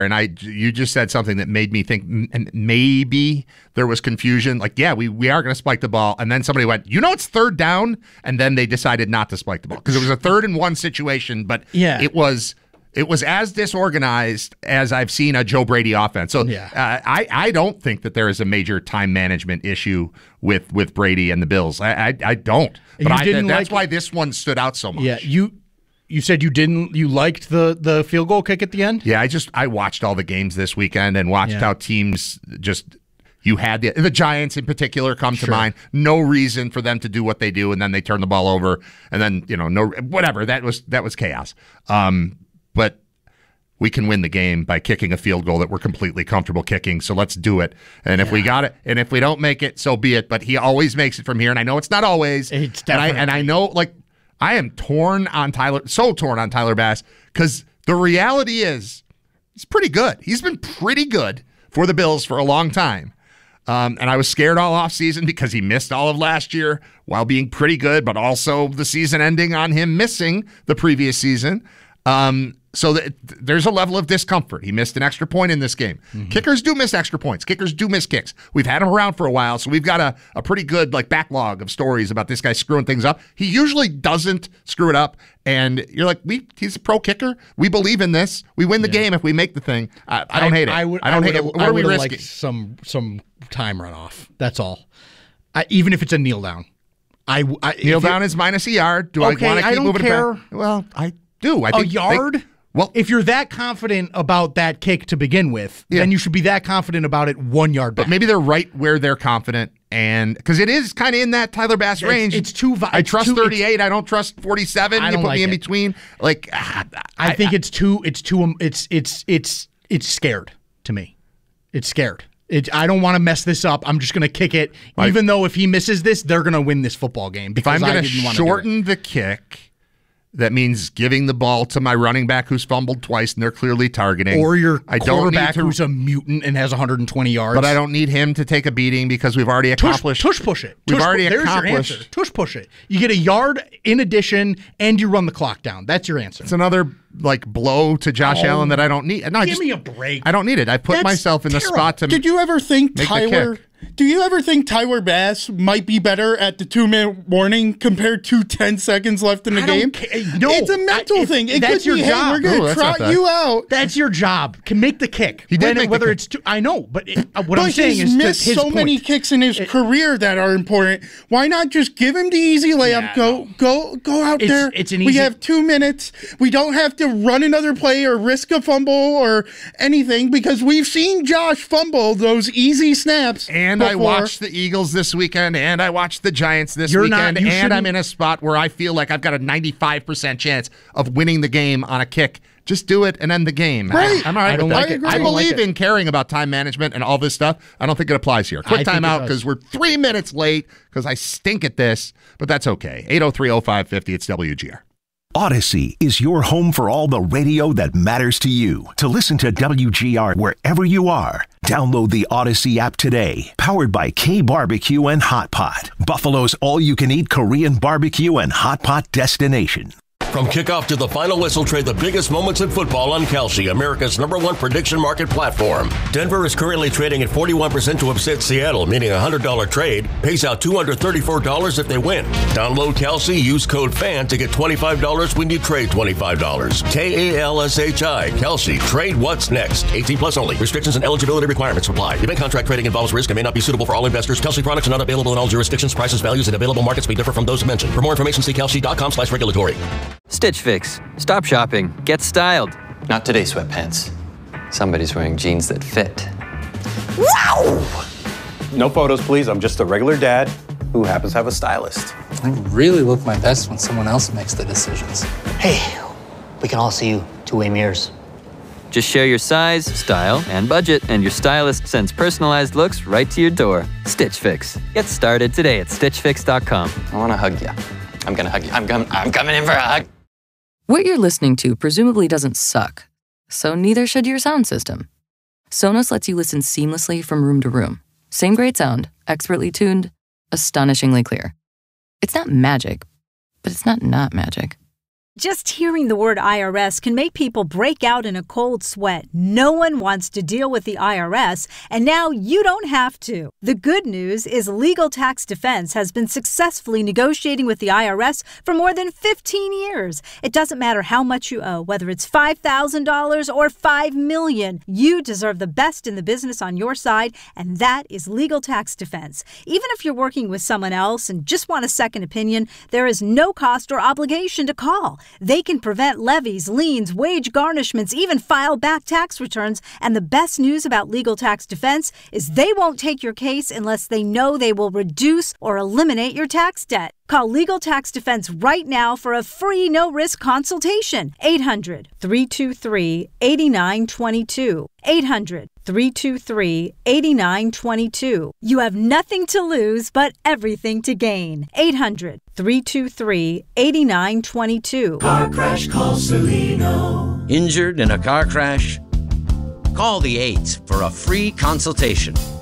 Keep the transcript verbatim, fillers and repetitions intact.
And I, you just said something that made me think m- maybe there was confusion. Like, yeah, we, we are going to spike the ball. And then somebody went, you know, it's third down. And then they decided not to spike the ball because it was a third and one situation. But yeah. it was it was as disorganized as I've seen a Joe Brady offense. So yeah. uh, I, I don't think that there is a major time management issue with, with Brady and the Bills. I I, I don't. But I, that's like, why this one stood out so much. Yeah, you You said you didn't. You liked the the field goal kick at the end. Yeah, I just I watched all the games this weekend and watched yeah. how teams just you had the the Giants in particular come sure. to mind. No reason for them to do what they do, and then they turn the ball over, and then you know no whatever that was that was chaos. Um, but we can win the game by kicking a field goal that we're completely comfortable kicking. So let's do it. And if yeah. we got it, and if we don't make it, so be it. But he always makes it from here, and I know it's not always. It's and I and I know like. I am torn on Tyler, so torn on Tyler Bass, because the reality is he's pretty good. He's been pretty good for the Bills for a long time. Um, and I was scared all offseason because he missed all of last year while being pretty good, but also the season ending on him missing the previous season. Um, so that, there's a level of discomfort. He missed an extra point in this game. Mm-hmm. Kickers do miss extra points. Kickers do miss kicks. We've had him around for a while, so we've got a, a pretty good like backlog of stories about this guy screwing things up. He usually doesn't screw it up, and you're like, we he's a pro kicker. We believe in this. We win the yeah. game if we make the thing. I, I don't I, hate it. I, would, I don't I hate it. What are we risking? Like some some time runoff. That's all. I, even if it's a kneel down. I, I kneel down is minus a yard. Do okay, I want to keep I don't moving care. it back? Well, I do. I think a yard. They, Well, if you're that confident about that kick to begin with, yeah. then you should be that confident about it one yard back. But maybe they're right where they're confident, and because it is kind of in that Tyler Bass range. It's, it's too. Vi- I trust too, thirty-eight. I don't trust forty-seven. I you don't put like me in it. between. Like I, I think I, it's too. It's too. Um, it's it's it's it's scared to me. It's scared. It, I don't want to mess this up. I'm just going to kick it, like, even though if he misses this, they're going to win this football game. Because if I'm going to shorten the kick. That means giving the ball to my running back who's fumbled twice and they're clearly targeting. Or your I quarterback to, who's a mutant and has one hundred twenty yards. But I don't need him to take a beating because we've already accomplished. Tush, tush push it. We've tush, already there's accomplished. Your answer. Tush push it. You get a yard in addition and you run the clock down. That's your answer. It's another like blow to Josh oh, Allen that I don't need. No, give just, me a break. I don't need it. I put That's myself in the terrible. spot to Did you ever think make Tyler... Do you ever think Tyler Bass might be better at the two-minute warning compared to ten seconds left in the I game? Don't no, it's a mental I, thing. It that's could your be, job. Hey, we're going to trot you out. That's your job. Can make the kick. He did when, make whether the it's too, I know, but it, what but I'm saying he's is missed his so point. many kicks in his it, career that are important. Why not just give him the easy layup? Yeah, go, no. go, go out it's, there. It's an we easy, have two minutes. We don't have to run another play or risk a fumble or anything because we've seen Josh fumble those easy snaps. And before. I watched the Eagles this weekend, and I watched the Giants this You're weekend, not, and I'm in a spot where I feel like I've got a ninety-five percent chance of winning the game on a kick. Just do it and end the game. Right. I, I'm all right I don't with like that. it. I, I don't believe like it. in caring about time management and all this stuff. I don't think it applies here. Quick I time think it out does. because we're three minutes late because I stink at this, but that's okay. eight oh three oh five fifty, it's W G R. Odyssey is your home for all the radio that matters to you. To listen to W G R wherever you are, download the Odyssey app today. Powered by K Barbecue and Hot Pot, Buffalo's all-you-can-eat Korean barbecue and hot pot destination. From kickoff to the final whistle, trade the biggest moments in football on Kalshi, America's number one prediction market platform. Denver is currently trading at forty-one percent to upset Seattle, meaning a one hundred dollars trade pays out two hundred thirty-four dollars if they win. Download Kalshi, use code FAN to get twenty-five dollars when you trade twenty-five dollars. K A L S H I, Kalshi. Trade what's next. eighteen plus only. Restrictions and eligibility requirements apply. Event contract trading involves risk and may not be suitable for all investors. Kalshi products are not available in all jurisdictions. Prices, values, and available markets may differ from those mentioned. For more information, see kalshi.com slash regulatory. Stitch Fix. Stop shopping. Get styled. Not today, sweatpants. Somebody's wearing jeans that fit. Wow! No photos, please. I'm just a regular dad who happens to have a stylist. I really look my best when someone else makes the decisions. Hey, we can all see you two-way mirrors. Just share your size, style, and budget, and your stylist sends personalized looks right to your door. Stitch Fix. Get started today at stitch fix dot com. I want to hug you. I'm going to hug you. I'm, com- I'm coming in for a hug. What you're listening to presumably doesn't suck, so neither should your sound system. Sonos lets you listen seamlessly from room to room. Same great sound, expertly tuned, astonishingly clear. It's not magic, but it's not not magic. Just hearing the word I R S can make people break out in a cold sweat. No one wants to deal with the I R S, and now you don't have to. The good news is Legal Tax Defense has been successfully negotiating with the I R S for more than fifteen years. It doesn't matter how much you owe, whether it's five thousand dollars or five million dollars. You deserve the best in the business on your side, and that is Legal Tax Defense. Even if you're working with someone else and just want a second opinion, there is no cost or obligation to call. They can prevent levies, liens, wage garnishments, even file back tax returns. And the best news about Legal Tax Defense is they won't take your case unless they know they will reduce or eliminate your tax debt. Call Legal Tax Defense right now for a free no-risk consultation. eight hundred, three two three, eight nine two two. eight hundred, three two three, eight nine two two. You have nothing to lose but everything to gain. eight hundred, three two three, eight nine two two. Car crash, call Celino. Injured in a car crash? Call the eights for a free consultation.